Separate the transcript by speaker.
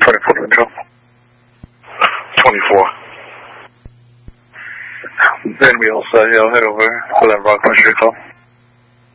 Speaker 1: 24 to control.
Speaker 2: 24.
Speaker 1: Then we also, head over 11 Rock, what's your call?